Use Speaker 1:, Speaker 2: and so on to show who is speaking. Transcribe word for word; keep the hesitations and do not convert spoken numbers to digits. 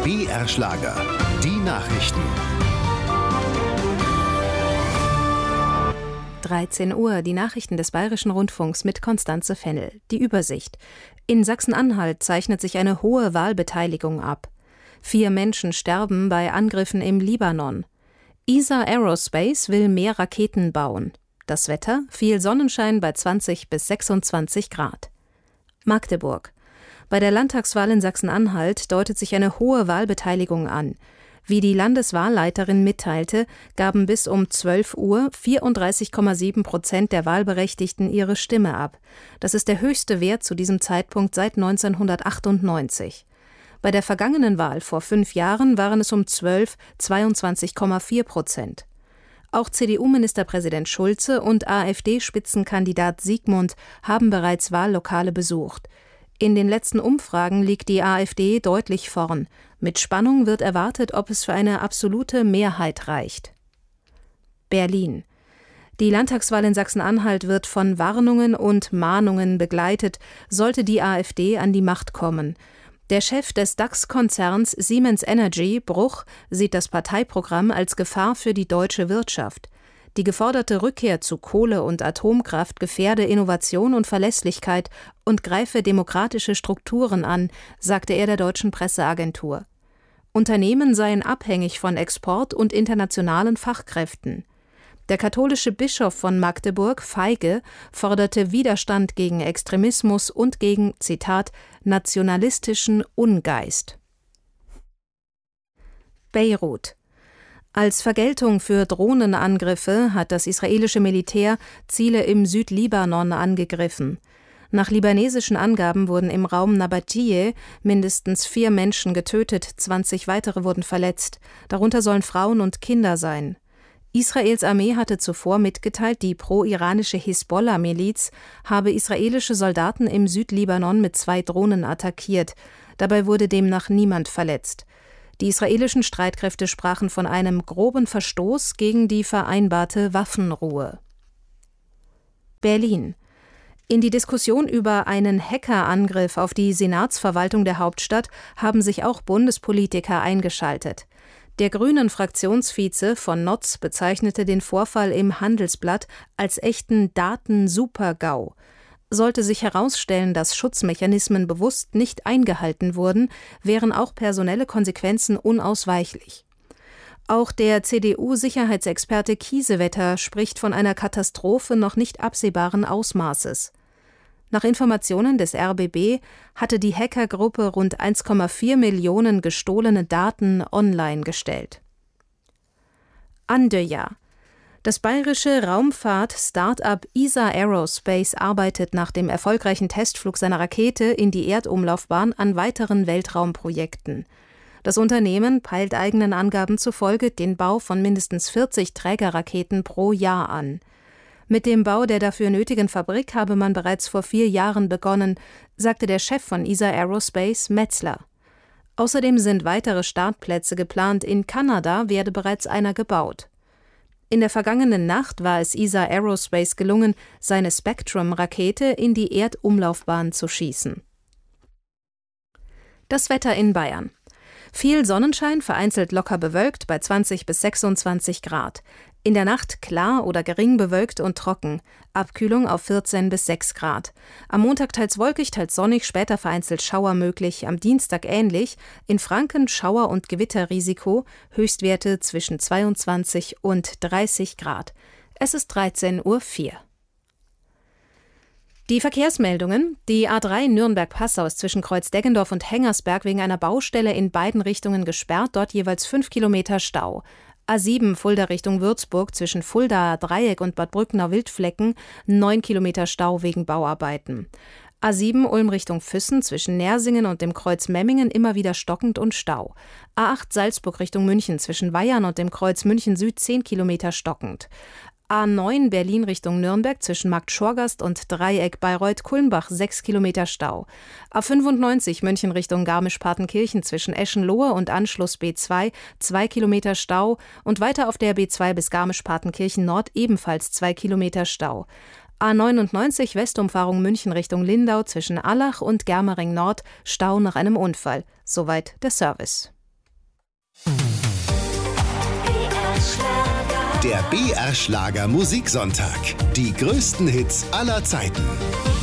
Speaker 1: B R-Schlager, die Nachrichten.
Speaker 2: dreizehn Uhr, die Nachrichten des Bayerischen Rundfunks mit Constanze Fennel. Die Übersicht. In Sachsen-Anhalt zeichnet sich eine hohe Wahlbeteiligung ab. Vier Menschen sterben bei Angriffen im Libanon. E S A Aerospace will mehr Raketen bauen. Das Wetter: viel Sonnenschein bei zwanzig bis sechsundzwanzig Grad. Magdeburg. Bei der Landtagswahl in Sachsen-Anhalt deutet sich eine hohe Wahlbeteiligung an. Wie die Landeswahlleiterin mitteilte, gaben bis um zwölf Uhr vierunddreißig Komma sieben Prozent der Wahlberechtigten ihre Stimme ab. Das ist der höchste Wert zu diesem Zeitpunkt seit neunzehnhundertachtundneunzig. Bei der vergangenen Wahl vor fünf Jahren waren es um zwölf zweiundzwanzig Komma vier Prozent. Auch C D U-Ministerpräsident Schulze und AfD-Spitzenkandidat Siegmund haben bereits Wahllokale besucht. In den letzten Umfragen liegt die AfD deutlich vorn. Mit Spannung wird erwartet, ob es für eine absolute Mehrheit reicht. Berlin. Die Landtagswahl in Sachsen-Anhalt wird von Warnungen und Mahnungen begleitet, sollte die AfD an die Macht kommen. Der Chef des DAX-Konzerns Siemens Energy, Bruch, sieht das Parteiprogramm als Gefahr für die deutsche Wirtschaft. Die geforderte Rückkehr zu Kohle- und Atomkraft gefährde Innovation und Verlässlichkeit und greife demokratische Strukturen an, sagte er der deutschen Presseagentur. Unternehmen seien abhängig von Export und internationalen Fachkräften. Der katholische Bischof von Magdeburg, Feige, forderte Widerstand gegen Extremismus und gegen, Zitat, nationalistischen Ungeist. Beirut. Als Vergeltung für Drohnenangriffe hat das israelische Militär Ziele im Südlibanon angegriffen. Nach libanesischen Angaben wurden im Raum Nabatiyeh mindestens vier Menschen getötet, zwanzig weitere wurden verletzt. Darunter sollen Frauen und Kinder sein. Israels Armee hatte zuvor mitgeteilt, die pro-iranische Hisbollah-Miliz habe israelische Soldaten im Südlibanon mit zwei Drohnen attackiert. Dabei wurde demnach niemand verletzt. Die israelischen Streitkräfte sprachen von einem groben Verstoß gegen die vereinbarte Waffenruhe. Berlin. In die Diskussion über einen Hackerangriff auf die Senatsverwaltung der Hauptstadt haben sich auch Bundespolitiker eingeschaltet. Der Grünen-Fraktionsvize von Notz bezeichnete den Vorfall im Handelsblatt als echten Daten-Super-GAU. Sollte sich herausstellen, dass Schutzmechanismen bewusst nicht eingehalten wurden, wären auch personelle Konsequenzen unausweichlich. Auch der C D U-Sicherheitsexperte Kiesewetter spricht von einer Katastrophe noch nicht absehbaren Ausmaßes. Nach Informationen des R B B hatte die Hackergruppe rund eins Komma vier Millionen gestohlene Daten online gestellt. Andøya. Das bayerische Raumfahrt-Start-up E S A Aerospace arbeitet nach dem erfolgreichen Testflug seiner Rakete in die Erdumlaufbahn an weiteren Weltraumprojekten. Das Unternehmen peilt eigenen Angaben zufolge den Bau von mindestens vierzig Trägerraketen pro Jahr an. Mit dem Bau der dafür nötigen Fabrik habe man bereits vor vier Jahren begonnen, sagte der Chef von E S A Aerospace, Metzler. Außerdem sind weitere Startplätze geplant. In Kanada werde bereits einer gebaut. In der vergangenen Nacht war es E S A Aerospace gelungen, seine Spectrum-Rakete in die Erdumlaufbahn zu schießen. Das Wetter in Bayern. Viel Sonnenschein, vereinzelt locker bewölkt bei zwanzig bis sechsundzwanzig Grad. In der Nacht klar oder gering bewölkt und trocken. Abkühlung auf vierzehn bis sechs Grad. Am Montag teils wolkig, teils sonnig, später vereinzelt Schauer möglich. Am Dienstag ähnlich. In Franken Schauer- und Gewitterrisiko. Höchstwerte zwischen zweiundzwanzig und dreißig Grad. Es ist dreizehn Uhr vier. Die Verkehrsmeldungen: Die A drei Nürnberg-Passau ist zwischen Kreuz-Deggendorf und Hengersberg wegen einer Baustelle in beiden Richtungen gesperrt, dort jeweils fünf Kilometer Stau. A sieben Fulda Richtung Würzburg zwischen Fuldaer Dreieck und Bad Brückner-Wildflecken, neun Kilometer Stau wegen Bauarbeiten. A sieben Ulm Richtung Füssen zwischen Nersingen und dem Kreuz Memmingen immer wieder stockend und Stau. A acht Salzburg Richtung München zwischen Weyarn und dem Kreuz München Süd zehn Kilometer stockend. A neun Berlin Richtung Nürnberg zwischen Markt-Schorgast und Dreieck Bayreuth-Kulmbach sechs Kilometer Stau. A fünfundneunzig München Richtung Garmisch-Partenkirchen zwischen Eschenlohe und Anschluss B zwei zwei Kilometer Stau und weiter auf der B zwei bis Garmisch-Partenkirchen Nord ebenfalls zwei Kilometer Stau. A neunundneunzig Westumfahrung München Richtung Lindau zwischen Allach und Germering Nord Stau nach einem Unfall. Soweit der Service.
Speaker 1: Der B R Schlager Musiksonntag. Die größten Hits aller Zeiten.